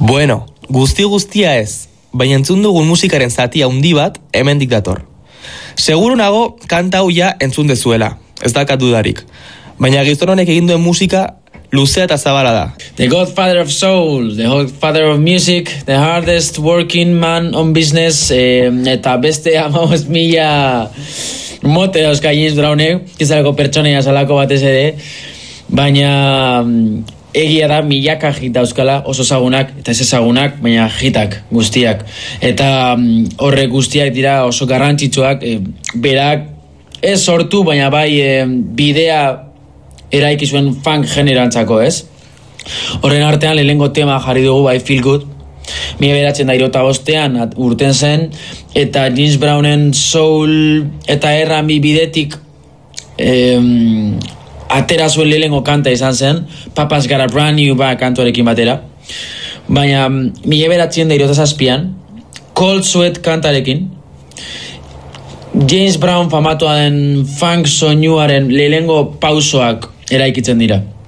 Bueno, guztia ez, baina entzun dugun musikaren zati handi bat hemendik dator. Seguro nago kanta hau ja entzun dezuela, ez dakat dudarik. Baina gizon honek egin duen musika luzea eta zabala da. The godfather of soul, the godfather of music, the hardest working man on business, eta beste 15.000 mote dauzka James Brownek, kizaleko pertsoneia salako batez ere, baina egia da milaka hit dauzkala, oso ezagunak eta ez ezagunak, baina hitak guztiak. Eta horrek guztiak dira oso garrantzitsuak, berak ez sortu, baina bai bidea eraiki zuen funk generantzako, ez? Horren artean lehenengo tema jarri dugu bai Feel Good. 1985 urten zen, eta James Brownen soul eta R&B bidetik atera zuen lehenengo kanta izan zen, Papa's Got a Brand New Bag kantuarekin batera. Baina 1987an Cold Sweat kantarekin James Brown famatua den funk soinuaren lehenengo pausoak eraikitzen dira.